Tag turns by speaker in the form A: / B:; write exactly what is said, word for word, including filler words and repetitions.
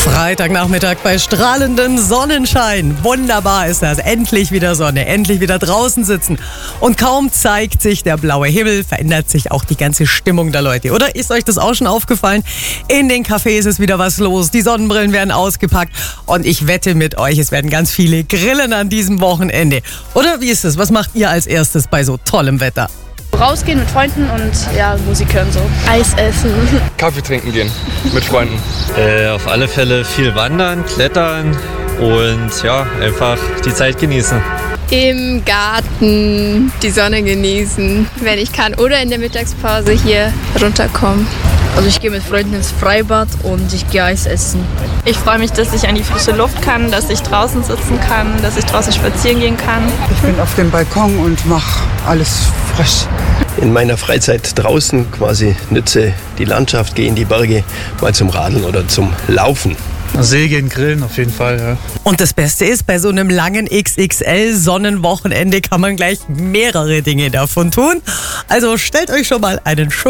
A: Freitagnachmittag bei strahlendem Sonnenschein. Wunderbar ist das. Endlich wieder Sonne, endlich wieder draußen sitzen. Und kaum zeigt sich der blaue Himmel, verändert sich auch die ganze Stimmung der Leute. Oder ist euch das auch schon aufgefallen? In den Cafés ist wieder was los. Die Sonnenbrillen werden ausgepackt. Und ich wette mit euch, es werden ganz viele grillen an diesem Wochenende. Oder wie ist es? Was macht ihr als erstes bei so tollem Wetter?
B: Rausgehen mit Freunden und ja, Musik hören so. Eis essen.
C: Kaffee trinken gehen mit Freunden.
D: Äh, auf alle Fälle viel wandern, klettern und ja, einfach die Zeit genießen.
E: Im Garten die Sonne genießen, wenn ich kann. Oder in der Mittagspause hier runterkommen.
F: Also ich gehe mit Freunden ins Freibad und ich gehe Eis essen.
G: Ich freue mich, dass ich an die frische Luft kann, dass ich draußen sitzen kann, dass ich draußen spazieren gehen kann.
H: Ich bin auf dem Balkon und mache alles frisch.
I: In meiner Freizeit draußen quasi nütze die Landschaft, gehe in die Berge, mal zum Radeln oder zum Laufen.
J: Segeln, grillen auf jeden Fall, ja.
A: Und das Beste ist, bei so einem langen X X L-Sonnenwochenende kann man gleich mehrere Dinge davon tun. Also stellt euch schon mal einen Schutz